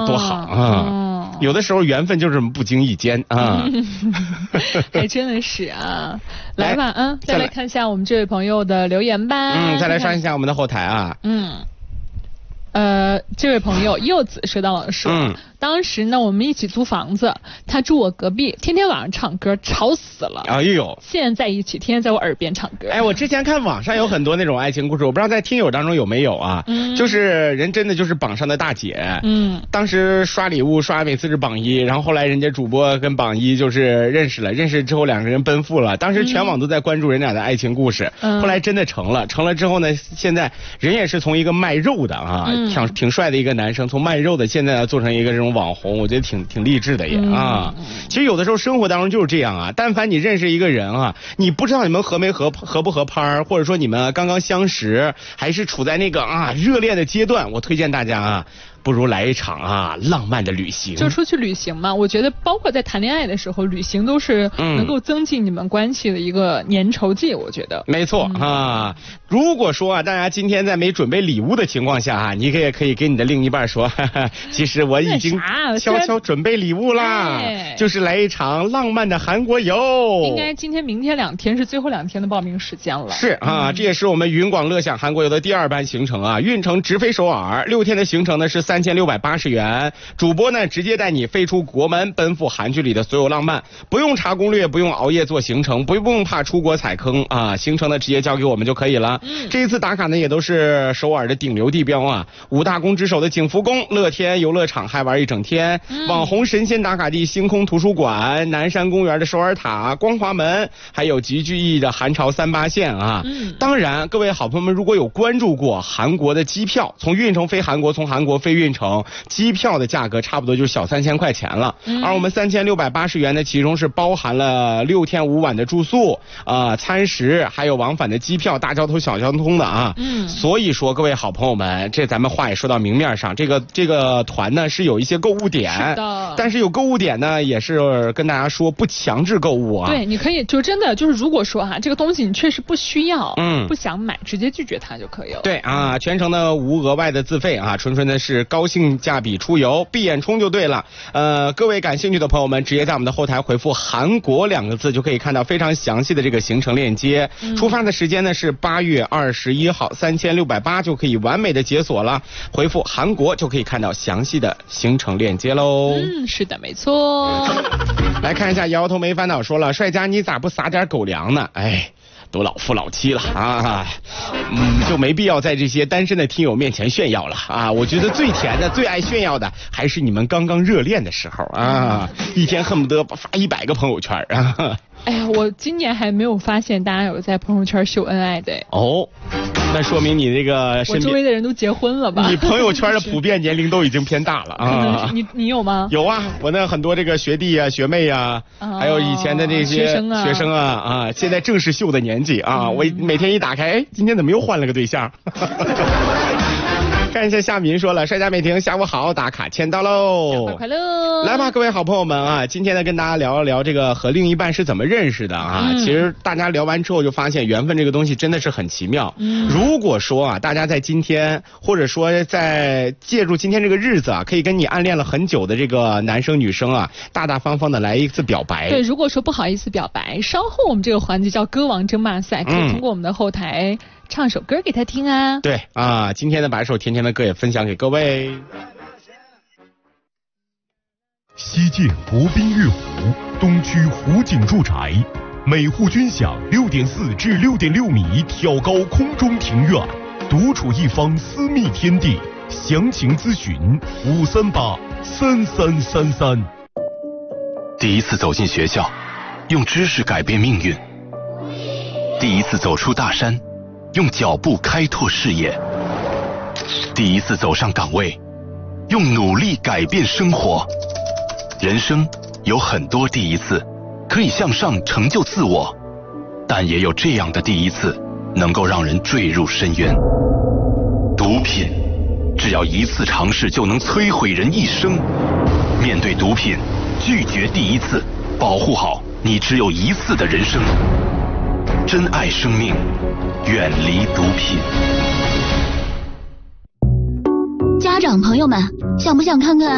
多好啊！有的时候缘分就是这么不经意间啊， 还真的是啊。来吧，再来看一下我们这位朋友的留言吧。 再来刷一下我们的后台啊。 这位朋友柚子说到了说，当时呢我们一起租房子，他住我隔壁，天天晚上唱歌，吵死了。哎呦！现在在一起，天天在我耳边唱歌。 哎，我之前看网上有很多那种爱情故事，我不知道在听友当中有没有啊？就是人真的就是榜上的大姐。当时刷礼物刷每次是榜一，然后后来人家主播跟榜一就是认识了，认识之后两个人奔赴了，当时全网都在关注人俩的爱情故事。后来真的成了之后呢，现在人也是从一个卖肉的啊。挺帅的一个男生，从卖肉的现在做成一个这种网红，我觉得挺励志的也啊。其实有的时候生活当中就是这样啊，但凡你认识一个人啊，你不知道你们合不合拍，或者说你们刚刚相识，还是处在那个热恋的阶段，我推荐大家啊，不如来一场浪漫的旅行， 就出去旅行嘛。我觉得包括在谈恋爱的时候，旅行都是能够增进你们关系的一个粘稠剂，我觉得。 没错啊。如果说大家今天在没准备礼物的情况下你也可以给你的另一半说，其实我已经悄悄准备礼物啦，就是来一场浪漫的韩国游。 应该今天、明天2天是最后2天的报名时间了。 是啊，这也是我们云广乐享韩国游的第2班行程啊，运程直飞首尔，6天的行程呢是3680元，主播呢直接带你飞出国门，奔赴韩剧里的所有浪漫，不用查攻略，不用熬夜做行程，不用怕出国踩坑啊，行程呢直接交给我们就可以了。这一次打卡呢也都是首尔的顶流地标啊，5大宫之首的景福宫、乐天游乐场还玩一整天，网红神仙打卡地星空图书馆、南山公园的首尔塔、光华门，还有极具意义的韩朝38线啊。当然各位好朋友们如果有关注过韩国的机票，从运城飞韩国，从韩国飞运城，机票的价格差不多就小3000块钱了，而我们3680元呢，其中是包含了6天5晚的住宿餐食，还有往返的机票，大交通小交通的啊。所以说各位好朋友们，这咱们话也说到明面上，这个团呢是有一些购物点，但是有购物点呢也是跟大家说不强制购物啊。 对，你可以就真的就是如果说这个东西你确实不需要，不想买，直接拒绝它就可以了。 对啊，全程呢无额外的自费啊，纯的是高性价比出游，闭眼冲就对了。各位感兴趣的朋友们，直接在我们的后台回复韩国2个字，就可以看到非常详细的这个行程链接。出发的时间呢是8月21号，3680就可以完美的解锁了。回复韩国就可以看到详细的行程链接喽。 是的，没错。 来看一下摇头没烦恼说了，帅家你咋不撒点狗粮呢？都老夫老妻了啊，就没必要在这些单身的听友面前炫耀了啊！我觉得最甜的、最爱炫耀的还是你们刚刚热恋的时候啊，一天恨不得发100个朋友圈啊！ 哎呀，我今年还没有发现大家有在朋友圈秀恩爱的。 那说明你这个身边我周围的人都结婚了吧？ 你朋友圈的普遍年龄都已经偏大了啊！ 你有吗？ 有啊，我那很多这个学弟啊、学妹啊，还有以前的这些学生啊，现在正是秀的年纪啊！我每天一打开，今天怎么又换了个对象？看一下夏民说了，帅家美婷下午好，打卡签到喽， 快乐！来吧，各位好朋友们啊，今天呢跟大家聊一聊这个和另一半是怎么认识的啊。其实大家聊完之后就发现缘分这个东西真的是很奇妙。如果说大家在今天或者说在借助今天这个日子可以跟你暗恋了很久的这个男生女生大大方方的来一次表白。 对，如果说不好意思表白，稍后我们这个环节叫歌王争霸赛，可以通过我们的后台唱首歌给他听啊。 对啊，今天的把一首甜甜的歌也分享给各位。 西涧国宾悦湖，东区湖景住宅，每户均享6.4至6.6米挑高空中庭院，独处一方私密天地。详情咨询5383333。 第一次走进学校，用知识改变命运；第一次走出大山，用脚步开拓视野；第一次走上岗位，用努力改变生活。人生有很多第一次，可以向上成就自我，但也有这样的第一次，能够让人坠入深渊。毒品，只要一次尝试就能摧毁人一生。面对毒品，拒绝第一次，保护好你只有一次的人生。珍爱生命，远离毒品。 家长朋友们，想不想看看